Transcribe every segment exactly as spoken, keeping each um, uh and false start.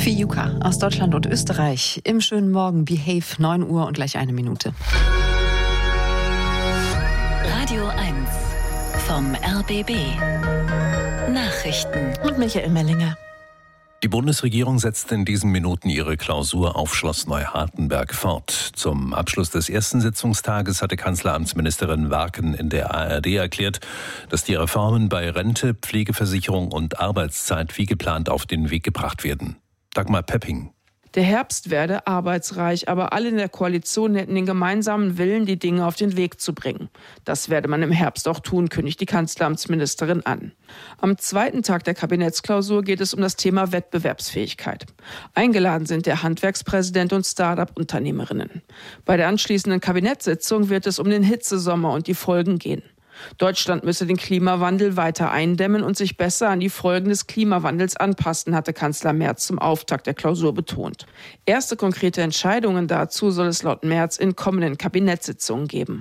Fijuka aus Deutschland und Österreich. Im schönen Morgen, Behave, neun Uhr und gleich eine Minute. Radio eins vom R B B. Nachrichten. Und Michael Mellinger. Die Bundesregierung setzt in diesen Minuten ihre Klausur auf Schloss Neuhartenberg fort. Zum Abschluss des ersten Sitzungstages hatte Kanzleramtsministerin Warken in der A R D erklärt, dass die Reformen bei Rente, Pflegeversicherung und Arbeitszeit wie geplant auf den Weg gebracht werden. Dagmar Pepping. Der Herbst werde arbeitsreich, aber alle in der Koalition hätten den gemeinsamen Willen, die Dinge auf den Weg zu bringen. Das werde man im Herbst auch tun, kündigt die Kanzleramtsministerin an. Am zweiten Tag der Kabinettsklausur geht es um das Thema Wettbewerbsfähigkeit. Eingeladen sind der Handwerkspräsident und Start-up-Unternehmerinnen. Bei der anschließenden Kabinettssitzung wird es um den Hitzesommer und die Folgen gehen. Deutschland müsse den Klimawandel weiter eindämmen und sich besser an die Folgen des Klimawandels anpassen, hatte Kanzler Merz zum Auftakt der Klausur betont. Erste konkrete Entscheidungen dazu soll es laut Merz in kommenden Kabinettssitzungen geben.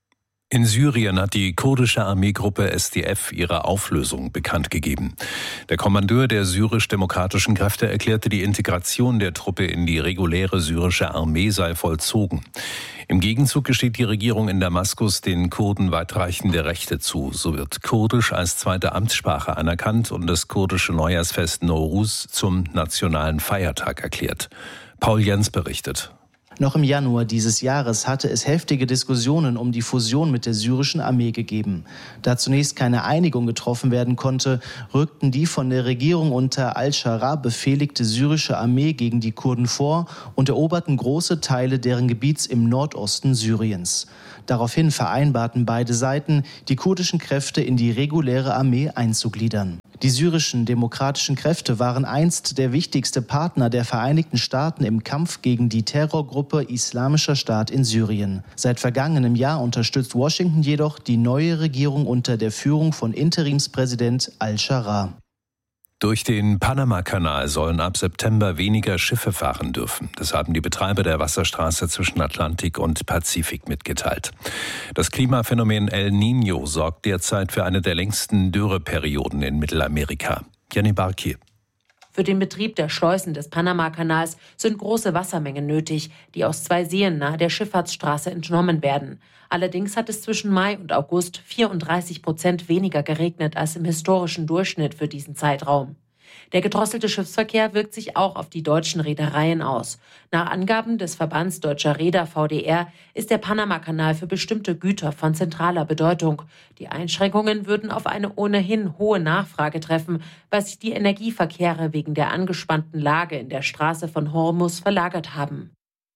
In Syrien hat die kurdische Armeegruppe S D F ihre Auflösung bekannt gegeben. Der Kommandeur der syrisch-demokratischen Kräfte erklärte, die Integration der Truppe in die reguläre syrische Armee sei vollzogen. Im Gegenzug gesteht die Regierung in Damaskus den Kurden weitreichende Rechte zu. So wird Kurdisch als zweite Amtssprache anerkannt und das kurdische Neujahrsfest Nowruz zum nationalen Feiertag erklärt. Paul Jens berichtet. Noch im Januar dieses Jahres hatte es heftige Diskussionen um die Fusion mit der syrischen Armee gegeben. Da zunächst keine Einigung getroffen werden konnte, rückten die von der Regierung unter al-Schara befehligte syrische Armee gegen die Kurden vor und eroberten große Teile deren Gebiets im Nordosten Syriens. Daraufhin vereinbarten beide Seiten, die kurdischen Kräfte in die reguläre Armee einzugliedern. Die syrischen demokratischen Kräfte waren einst der wichtigste Partner der Vereinigten Staaten im Kampf gegen die Terrorgruppe Islamischer Staat in Syrien. Seit vergangenem Jahr unterstützt Washington jedoch die neue Regierung unter der Führung von Interimspräsident al-Schara. Durch den Panama-Kanal sollen ab September weniger Schiffe fahren dürfen. Das haben die Betreiber der Wasserstraße zwischen Atlantik und Pazifik mitgeteilt. Das Klimaphänomen El Niño sorgt derzeit für eine der längsten Dürreperioden in Mittelamerika. Jenny Barkier. Für den Betrieb der Schleusen des Panama-Kanals sind große Wassermengen nötig, die aus zwei Seen nahe der Schifffahrtsstraße entnommen werden. Allerdings hat es zwischen Mai und August vierunddreißig Prozent weniger geregnet als im historischen Durchschnitt für diesen Zeitraum. Der gedrosselte Schiffsverkehr wirkt sich auch auf die deutschen Reedereien aus. Nach Angaben des Verbands Deutscher Reeder V D R ist der Panama-Kanal für bestimmte Güter von zentraler Bedeutung. Die Einschränkungen würden auf eine ohnehin hohe Nachfrage treffen, weil sich die Energieverkehre wegen der angespannten Lage in der Straße von Hormuz verlagert haben.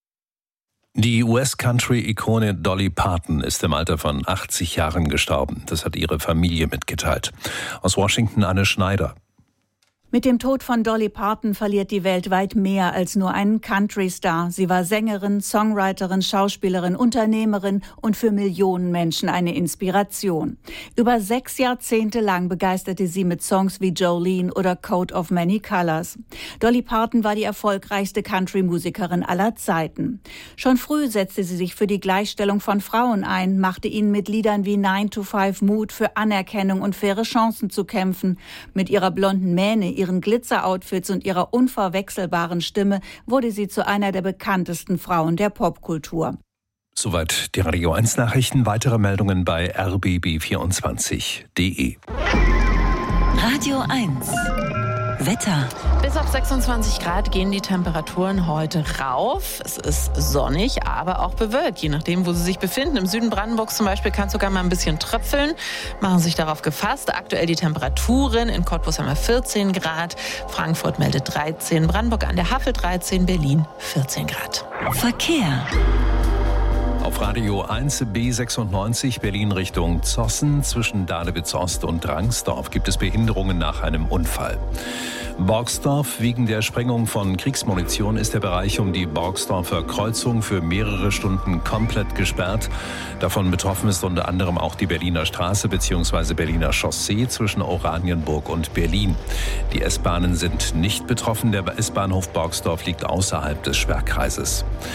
Die U S-Country-Ikone Dolly Parton ist im Alter von achtzig Jahren gestorben. Das hat ihre Familie mitgeteilt. Aus Washington Anne Schneider. Mit dem Tod von Dolly Parton verliert die Welt weit mehr als nur einen Country-Star. Sie war Sängerin, Songwriterin, Schauspielerin, Unternehmerin und für Millionen Menschen eine Inspiration. Über sechs Jahrzehnte lang begeisterte sie mit Songs wie Jolene oder Coat of Many Colors. Dolly Parton war die erfolgreichste Country-Musikerin aller Zeiten. Schon früh setzte sie sich für die Gleichstellung von Frauen ein, machte ihnen mit Liedern wie nine to five Mut für Anerkennung und faire Chancen zu kämpfen. Mit ihrer blonden Mähne, ihren Glitzer-Outfits und ihrer unverwechselbaren Stimme wurde sie zu einer der bekanntesten Frauen der Popkultur. Soweit die Radio eins Nachrichten. Weitere Meldungen bei r b b vierundzwanzig punkt d e. Radio eins. Wetter. Bis auf sechsundzwanzig Grad gehen die Temperaturen heute rauf. Es ist sonnig, aber auch bewölkt, je nachdem, wo Sie sich befinden. Im Süden Brandenburgs zum Beispiel kann es sogar mal ein bisschen tröpfeln. Machen Sie sich darauf gefasst. Aktuell die Temperaturen. In Cottbus haben wir vierzehn Grad. Frankfurt meldet dreizehn. Brandenburg an der Havel dreizehn. Berlin vierzehn Grad. Verkehr. Auf Radio eins B sechsundneunzig Berlin Richtung Zossen zwischen Dahlewitz Ost und Drangsdorf gibt es Behinderungen nach einem Unfall. Borgsdorf, wegen der Sprengung von Kriegsmunition ist der Bereich um die Borgsdorfer Kreuzung für mehrere Stunden komplett gesperrt. Davon betroffen ist unter anderem auch die Berliner Straße bzw. Berliner Chaussee zwischen Oranienburg und Berlin. Die S-Bahnen sind nicht betroffen. Der S-Bahnhof Borgsdorf liegt außerhalb des Sperrkreises.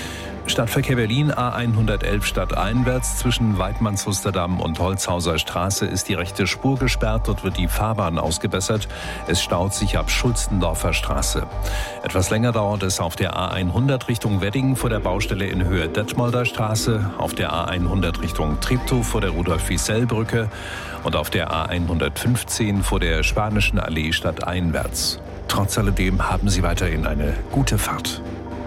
Stadtverkehr Berlin, A hundertelf stadteinwärts. Zwischen Weidmanns-Husterdamm und Holzhauser Straße ist die rechte Spur gesperrt. Dort wird die Fahrbahn ausgebessert. Es staut sich ab Schulzendorfer Straße. Etwas länger dauert es auf der A hundert Richtung Wedding vor der Baustelle in Höhe Detmolder Straße, auf der A hundert Richtung Treptow vor der Rudolf-Wiesel-Brücke und auf der A hundertfünfzehn vor der Spanischen Allee stadteinwärts. Trotz alledem haben Sie weiterhin eine gute Fahrt.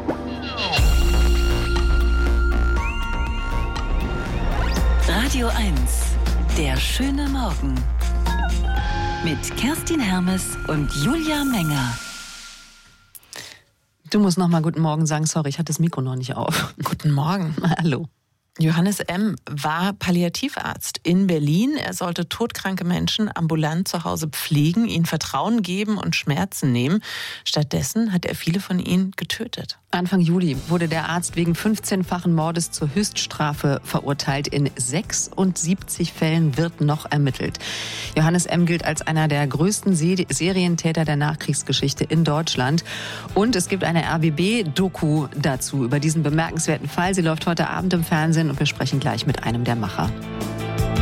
Radio eins, der schöne Morgen. Mit Kerstin Hermes und Julia Menger. Du musst noch mal guten Morgen sagen. Sorry, ich hatte das Mikro noch nicht auf. Guten Morgen. Hallo. Johannes M. war Palliativarzt in Berlin. Er sollte todkranke Menschen ambulant zu Hause pflegen, ihnen Vertrauen geben und Schmerzen nehmen. Stattdessen hat er viele von ihnen getötet. Anfang Juli wurde der Arzt wegen fünfzehnfachen Mordes zur Höchststrafe verurteilt. In sechsundsiebzig Fällen wird noch ermittelt. Johannes M. gilt als einer der größten Serientäter der Nachkriegsgeschichte in Deutschland. Und es gibt eine R B B-Doku dazu über diesen bemerkenswerten Fall. Sie läuft heute Abend im Fernsehen und wir sprechen gleich mit einem der Macher.